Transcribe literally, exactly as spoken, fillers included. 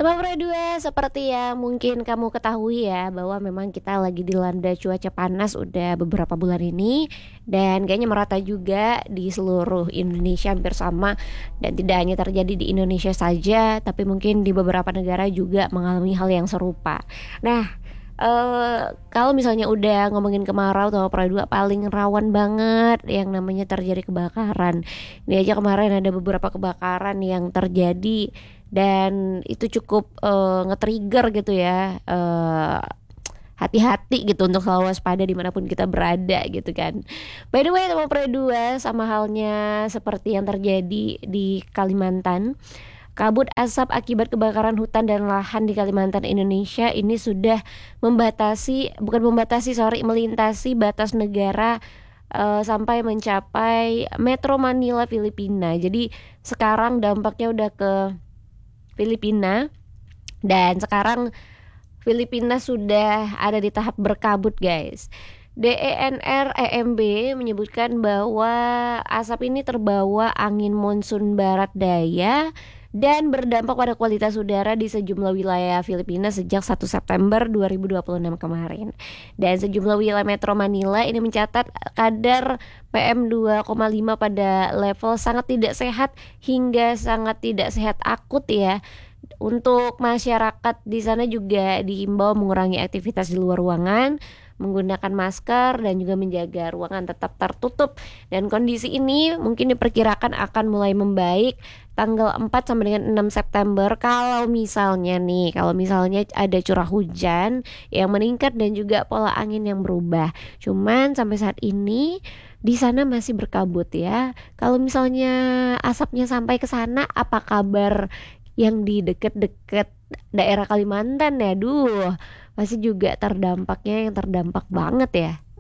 Teman dua seperti yang mungkin kamu ketahui ya, bahwa memang kita lagi dilanda cuaca panas udah beberapa bulan ini, dan kayaknya merata juga di seluruh Indonesia hampir sama, dan tidak hanya terjadi di Indonesia saja, tapi mungkin di beberapa negara juga mengalami hal yang serupa. Nah, eee, kalau misalnya udah ngomongin kemarau atau Pera dua paling rawan banget yang namanya terjadi kebakaran. Ini aja kemarin ada beberapa kebakaran yang terjadi dan itu cukup, eee, nge-trigger gitu ya, eee, hati-hati gitu untuk selalu waspada dimanapun kita berada gitu kan. By the way teman Pera dua sama halnya seperti yang terjadi di Kalimantan, kabut asap akibat kebakaran hutan dan lahan di Kalimantan, Indonesia ini sudah membatasi bukan membatasi sorry, melintasi batas negara, eee, sampai mencapai Metro Manila, Filipina. Jadi sekarang dampaknya udah ke Filipina dan sekarang Filipina sudah ada di tahap berkabut guys. D E N R E M B menyebutkan bahwa asap ini terbawa angin monsun barat daya dan berdampak pada kualitas udara di sejumlah wilayah Filipina sejak satu September dua ribu dua puluh enam kemarin. Dan sejumlah wilayah Metro Manila ini mencatat kadar P M dua koma lima pada level sangat tidak sehat hingga sangat tidak sehat akut ya. Untuk masyarakat di sana juga diimbau mengurangi aktivitas di luar ruangan, menggunakan masker dan juga menjaga ruangan tetap tertutup. Dan kondisi ini mungkin diperkirakan akan mulai membaik tanggal empat sampai dengan enam September kalau misalnya nih, kalau misalnya ada curah hujan yang meningkat dan juga pola angin yang berubah. Cuman sampai saat ini di sana masih berkabut ya. Kalau misalnya asapnya sampai ke sana, apa kabar yang di deket-deket daerah Kalimantan ya? Duh, pasti juga terdampaknya yang terdampak banget ya.